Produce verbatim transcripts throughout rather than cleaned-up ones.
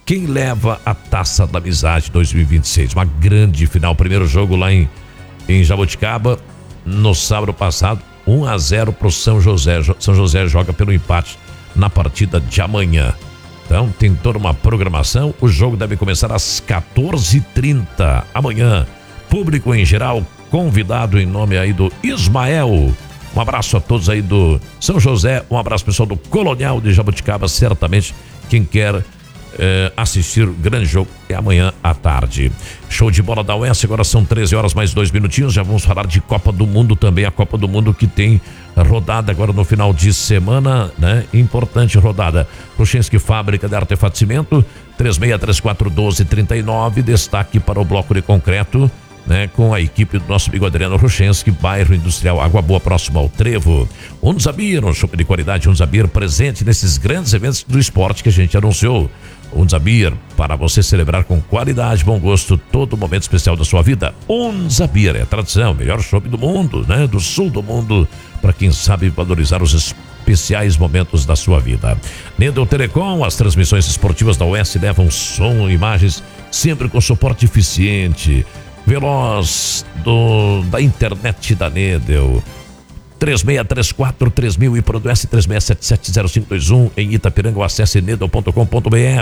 quem leva a Taça da Amizade dois mil e vinte e seis. Uma grande final, primeiro jogo lá em, em Jaboticaba, no sábado passado, um a zero pro São José. São José joga pelo empate na partida de amanhã. Então tem toda uma programação, o jogo deve começar às quatorze e trinta amanhã. Público em geral convidado em nome aí do Ismael. Um abraço a todos aí do São José, um abraço pessoal do Colonial de Jaboticaba, certamente quem quer eh, assistir o grande jogo é amanhã à tarde. Show de bola da U E S, agora são treze horas mais dois minutinhos, já vamos falar de Copa do Mundo também, a Copa do Mundo que tem rodada agora no final de semana, né? Importante rodada. Kruschinski, fábrica de artefato cimento, três seis três quatro um dois três nove, destaque para o bloco de concreto, né, com a equipe do nosso amigo Adriano Kruschinski, bairro industrial Água Boa, próximo ao Trevo. Unzabir, um shopping de qualidade Unzabir, presente nesses grandes eventos do esporte que a gente anunciou. Unzabir, para você celebrar com qualidade, bom gosto, todo momento especial da sua vida. Unzabir é a tradição, melhor shopping do mundo, né, do sul do mundo, para quem sabe valorizar os especiais momentos da sua vida. Nendel Telecom, as transmissões esportivas da U E S levam som e imagens sempre com suporte eficiente, veloz do, da internet da Nendel. três seis três quatro três mil e produz três seis sete sete zero cinco dois um em Itapiranga, acesse nendel ponto com ponto br.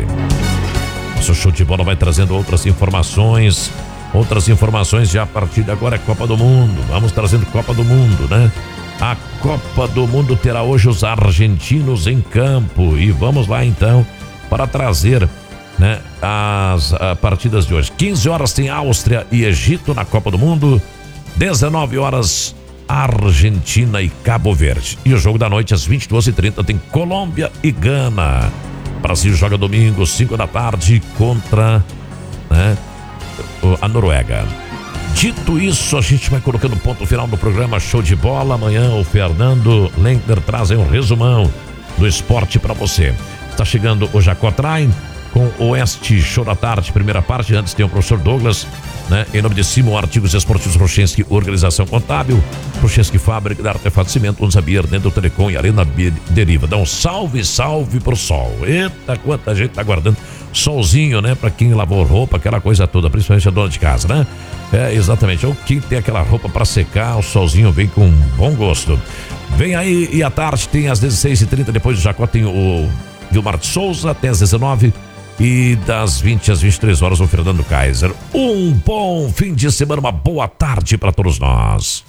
Nosso show de bola vai trazendo outras informações, outras informações já a partir de agora é Copa do Mundo. Vamos trazendo Copa do Mundo, né? A Copa do Mundo terá hoje os argentinos em campo e vamos lá então para trazer, né, as a, partidas de hoje. quinze horas tem Áustria e Egito na Copa do Mundo, dezenove horas Argentina e Cabo Verde. E o jogo da noite às vinte e duas e trinta tem Colômbia e Gana. Brasil joga domingo, cinco da tarde contra, né, a Noruega. Dito isso, a gente vai colocando ponto final no programa Show de Bola. Amanhã o Fernando Lender traz aí um resumão do esporte para você. Está chegando o Jacó Train com o Oeste Show da Tarde, primeira parte. Antes tem o professor Douglas, né? Em nome de Simon Artigos Esportivos Kruschinski, Organização Contábil, Kruschinski, fábrica de artefato cimento, Unzabir, Nendel Telecom e Arena Deriva. Dá um salve, salve pro sol. Eita, quanta gente tá aguardando solzinho, né? Pra quem lavou roupa, aquela coisa toda, principalmente a dona de casa, né? É, exatamente. Ou quem tem aquela roupa pra secar, o solzinho vem com bom gosto. Vem aí, e à tarde tem às dezesseis e trinta, depois do Jacó tem o Vilmar de Souza, até às dezenove. E das vinte às vinte e três horas o Fernando Kaiser. Um bom fim de semana, uma boa tarde para todos nós.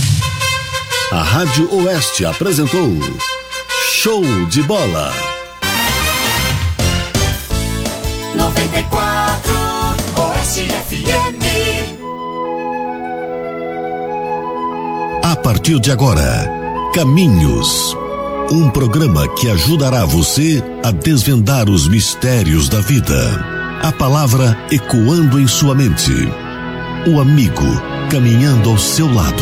A Rádio Oeste apresentou Show de Bola. noventa e quatro Oeste F M. A partir de agora, Caminhos. Um programa que ajudará você a desvendar os mistérios da vida. A palavra ecoando em sua mente. O amigo caminhando ao seu lado.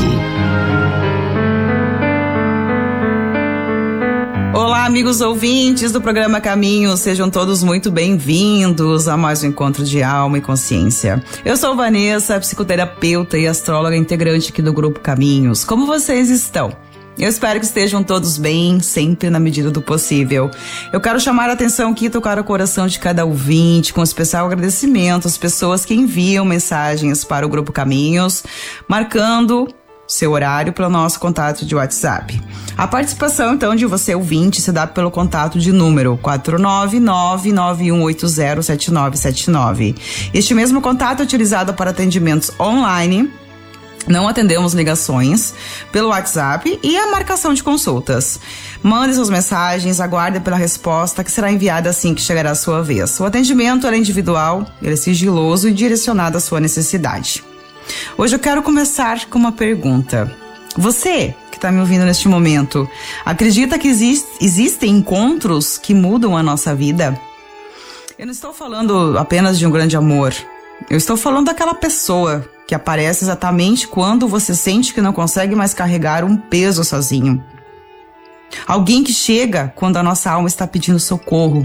Olá, amigos ouvintes do programa Caminhos, sejam todos muito bem-vindos a mais um encontro de alma e consciência. Eu sou Vanessa, psicoterapeuta e astróloga integrante aqui do Grupo Caminhos. Como vocês estão? Eu espero que estejam todos bem, sempre na medida do possível. Eu quero chamar a atenção aqui e tocar o coração de cada ouvinte, com especial agradecimento às pessoas que enviam mensagens para o Grupo Caminhos, marcando seu horário para o nosso contato de WhatsApp. A participação, então, de você ouvinte se dá pelo contato de número quatro nove nove nove um oito zero sete nove sete nove. Este mesmo contato é utilizado para atendimentos online. Não atendemos ligações pelo WhatsApp e a marcação de consultas. Mande suas mensagens, aguarde pela resposta que será enviada assim que chegará a sua vez. O atendimento é individual, ele é sigiloso e direcionado à sua necessidade. Hoje eu quero começar com uma pergunta. Você que está me ouvindo neste momento, acredita que existe, existem encontros que mudam a nossa vida? Eu não estou falando apenas de um grande amor. Eu estou falando daquela pessoa que aparece exatamente quando você sente que não consegue mais carregar um peso sozinho. Alguém que chega quando a nossa alma está pedindo socorro.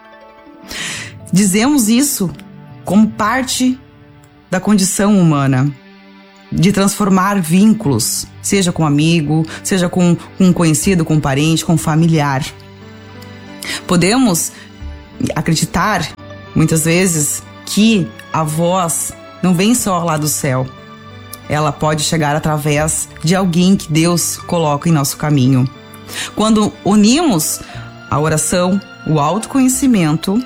Dizemos isso como parte da condição humana, de transformar vínculos, seja com um amigo, seja com, com um conhecido, com um parente, com um familiar. Podemos acreditar muitas vezes, que a voz não vem só lá do céu. Ela pode chegar através de alguém que Deus coloca em nosso caminho. Quando unimos a oração, o autoconhecimento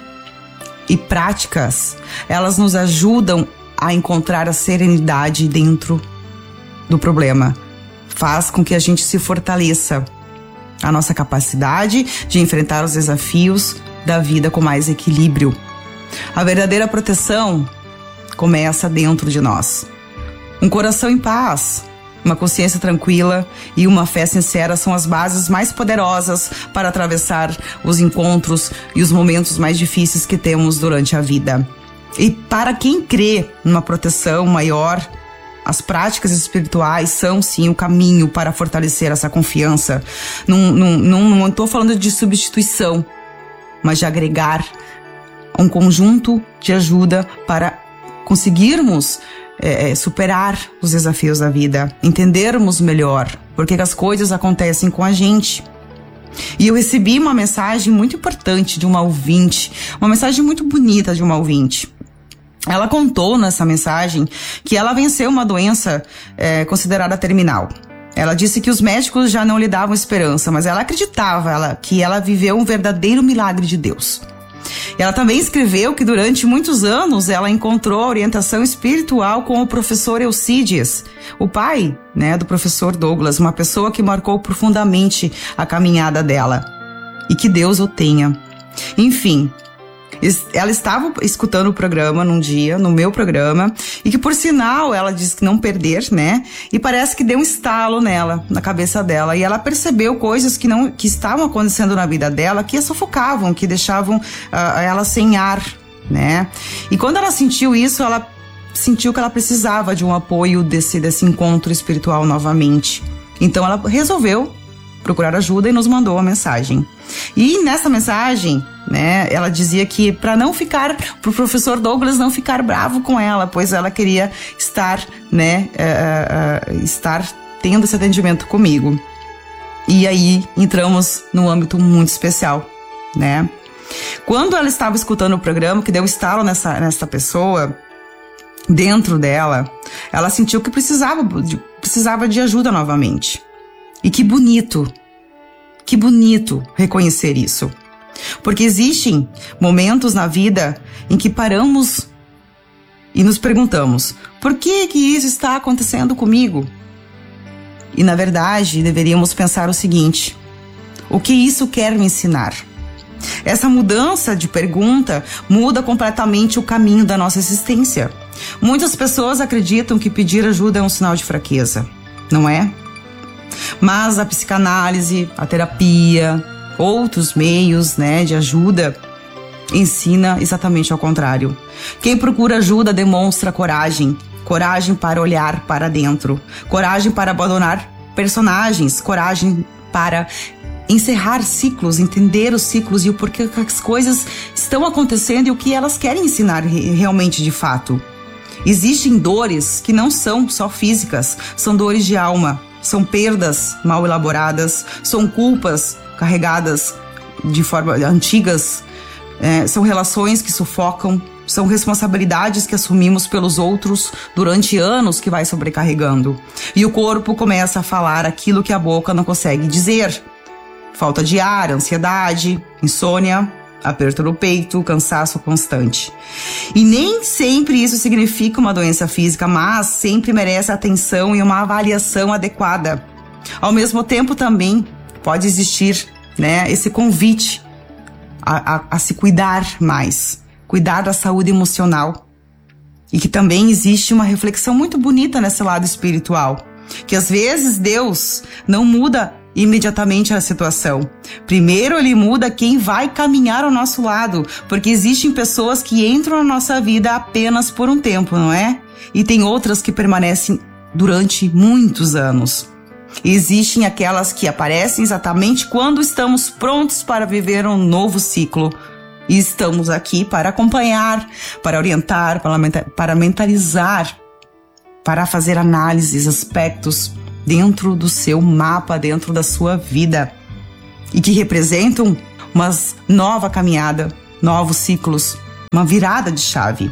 e práticas, elas nos ajudam a encontrar a serenidade dentro do problema. Faz com que a gente se fortaleça. A nossa capacidade de enfrentar os desafios da vida com mais equilíbrio. A verdadeira proteção começa dentro de nós. Um coração em paz, uma consciência tranquila e uma fé sincera são as bases mais poderosas para atravessar os encontros e os momentos mais difíceis que temos durante a vida. E para quem crê numa proteção maior, as práticas espirituais são sim o caminho para fortalecer essa confiança. Não, não, não, não estou falando de substituição, mas de agregar um conjunto de ajuda para conseguirmos É, superar os desafios da vida, entendermos melhor por que as coisas acontecem com a gente. E eu recebi uma mensagem muito importante de uma ouvinte, uma mensagem muito bonita de uma ouvinte. Ela contou nessa mensagem que ela venceu uma doença é, considerada terminal. Ela disse que os médicos já não lhe davam esperança, mas ela acreditava ela, que ela viveu um verdadeiro milagre de Deus. Ela também escreveu que durante muitos anos ela encontrou orientação espiritual com o professor Eucídias, o pai, né, do professor Douglas, uma pessoa que marcou profundamente a caminhada dela. E que Deus o tenha. Enfim, ela estava escutando o programa num dia, no meu programa, e que por sinal ela disse que não perder, né? E parece que deu um estalo nela, na cabeça dela, e ela percebeu coisas que não que estavam acontecendo na vida dela, que a sufocavam, que deixavam uh, ela sem ar, né? E quando ela sentiu isso, ela sentiu que ela precisava de um apoio desse, desse encontro espiritual novamente. Então ela resolveu procurar ajuda e nos mandou uma mensagem. E nessa mensagem, né, ela dizia que para não ficar, pro professor Douglas não ficar bravo com ela, pois ela queria estar, né, uh, uh, estar tendo esse atendimento comigo. E aí entramos num âmbito muito especial, né? Quando ela estava escutando o programa, que deu estalo nessa, nessa pessoa, dentro dela, ela sentiu que precisava de, precisava de ajuda novamente. E que bonito, que bonito reconhecer isso. Porque existem momentos na vida em que paramos e nos perguntamos: por que que isso está acontecendo comigo? E na verdade deveríamos pensar o seguinte: o que isso quer me ensinar? Essa mudança de pergunta muda completamente o caminho da nossa existência. Muitas pessoas acreditam que pedir ajuda é um sinal de fraqueza, não é? Mas a psicanálise, a terapia, outros meios, né, de ajuda ensina exatamente ao contrário. Quem procura ajuda demonstra coragem, coragem para olhar para dentro, coragem para abandonar personagens, coragem para encerrar ciclos, entender os ciclos e o porquê que as coisas estão acontecendo e o que elas querem ensinar realmente de fato. Existem dores que não são só físicas, são dores de alma. São perdas mal elaboradas, são culpas carregadas de forma antigas, é, são relações que sufocam, são responsabilidades que assumimos pelos outros durante anos que vai sobrecarregando. E o corpo começa a falar aquilo que a boca não consegue dizer. Falta de ar, ansiedade, insônia, aperto no peito, cansaço constante. E nem sempre isso significa uma doença física, mas sempre merece atenção e uma avaliação adequada. Ao mesmo tempo também pode existir, né, esse convite a, a, a se cuidar mais, cuidar da saúde emocional. E que também existe uma reflexão muito bonita nesse lado espiritual, que às vezes Deus não muda imediatamente a situação. Primeiro ele muda quem vai caminhar ao nosso lado, porque existem pessoas que entram na nossa vida apenas por um tempo, não é? E tem outras que permanecem durante muitos anos. Existem aquelas que aparecem exatamente quando estamos prontos para viver um novo ciclo. E estamos aqui para acompanhar, para orientar, para mentalizar, para fazer análises, aspectos dentro do seu mapa, dentro da sua vida, e que representam uma nova caminhada, novos ciclos, uma virada de chave.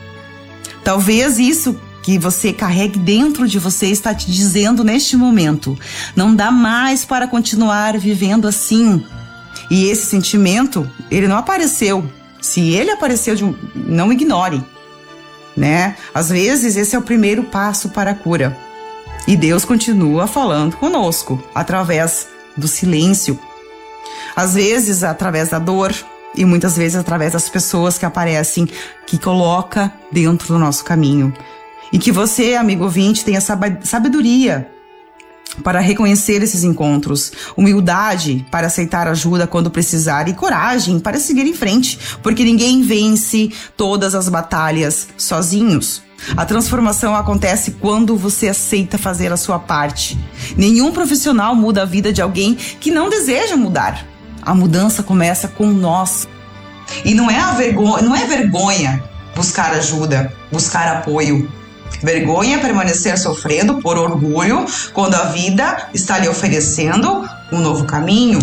Talvez isso que você carregue dentro de você está te dizendo neste momento: não dá mais para continuar vivendo assim. E esse sentimento, ele não apareceu. Se ele apareceu, de um, não ignore, né? Às vezes esse é o primeiro passo para a cura. E Deus continua falando conosco através do silêncio. Às vezes através da dor e muitas vezes através das pessoas que aparecem, que coloca dentro do nosso caminho. E que você, amigo ouvinte, tenha sabedoria para reconhecer esses encontros, humildade para aceitar ajuda quando precisar e coragem para seguir em frente, porque ninguém vence todas as batalhas sozinhos. A transformação acontece quando você aceita fazer a sua parte. Nenhum profissional muda a vida de alguém que não deseja mudar. A mudança começa com nós. E não é, a vergonha, não é vergonha buscar ajuda, buscar apoio. Vergonha é permanecer sofrendo por orgulho quando a vida está lhe oferecendo um novo caminho.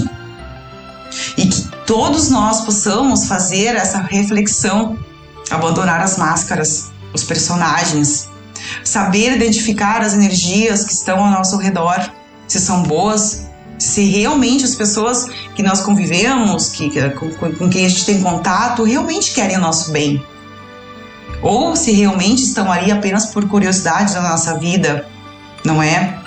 E que todos nós possamos fazer essa reflexão, abandonar as máscaras, os personagens, saber identificar as energias que estão ao nosso redor, se são boas, se realmente as pessoas que nós convivemos, que, com, com quem a gente tem contato, realmente querem o nosso bem. Ou se realmente estão ali apenas por curiosidade da nossa vida, não é?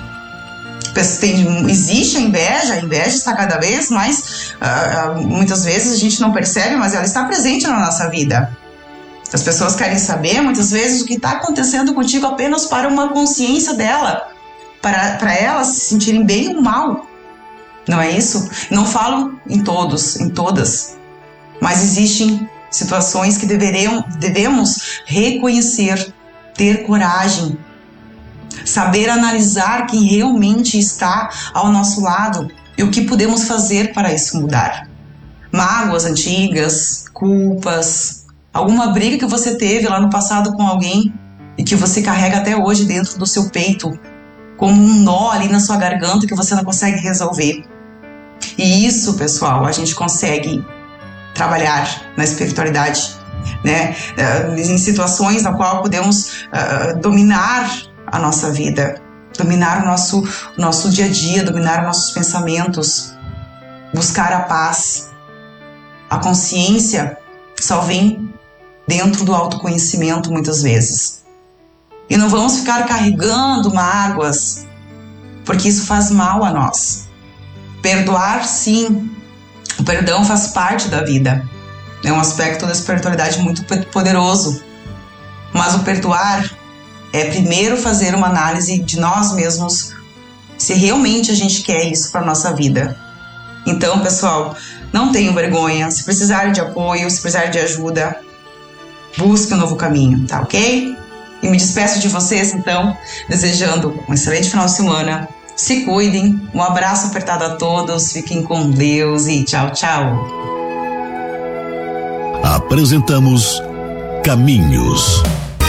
Tem, existe a inveja, a inveja está cada vez mais, uh, muitas vezes a gente não percebe, mas ela está presente na nossa vida. As pessoas querem saber, muitas vezes, o que está acontecendo contigo apenas para uma consciência dela, para, para elas se sentirem bem ou mal. Não é isso? Não falo em todos, em todas, mas existem situações que deveriam, devemos reconhecer, ter coragem, saber analisar quem realmente está ao nosso lado e o que podemos fazer para isso mudar. Mágoas antigas, culpas, alguma briga que você teve lá no passado com alguém e que você carrega até hoje dentro do seu peito, como um nó ali na sua garganta que você não consegue resolver. E isso, pessoal, a gente consegue trabalhar na espiritualidade, né? Em situações na qual podemos uh, dominar a nossa vida, dominar o nosso, nosso dia a dia, dominar nossos pensamentos, buscar a paz. A consciência só vem dentro do autoconhecimento muitas vezes. E não vamos ficar carregando mágoas, porque isso faz mal a nós. Perdoar, sim. O perdão faz parte da vida. É um aspecto da espiritualidade muito poderoso. Mas o perdoar é primeiro fazer uma análise de nós mesmos, se realmente a gente quer isso para a nossa vida. Então, pessoal, não tenham vergonha. Se precisarem de apoio, se precisarem de ajuda, busque um novo caminho, tá ok? E me despeço de vocês, então, desejando um excelente final de semana. Se cuidem, um abraço apertado a todos, fiquem com Deus e tchau, tchau. Apresentamos Caminhos.